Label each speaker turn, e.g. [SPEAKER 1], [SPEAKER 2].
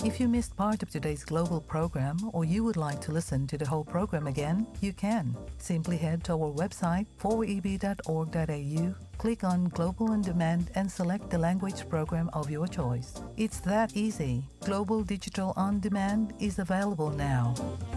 [SPEAKER 1] If you missed part of today's global program or you would like to listen to the whole program again, you can. Simply head to our website 4eb.org.au, click on Global On Demand and select the language program of your choice. It's that easy. Global Digital On Demand is available now.